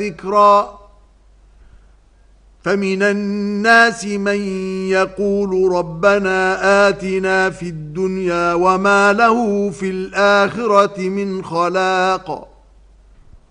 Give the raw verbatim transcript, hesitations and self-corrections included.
ذكرا فمن الناس من يقول ربنا آتنا في الدنيا وما له في الآخرة من خلاق